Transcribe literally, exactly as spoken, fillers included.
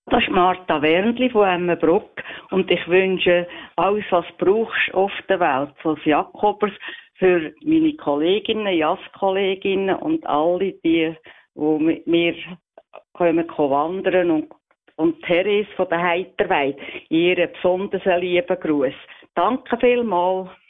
Das ist Martha Wernli von Emmenbruck und ich wünsche alles, was du brauchst auf der Welt, von Jakobers, für meine Kolleginnen, Jass-Kolleginnen und alle, die, die mit mir kommen, kommen wandern und, und Therese von der Heiterweide, ihren besonders lieben Gruß. Danke vielmals.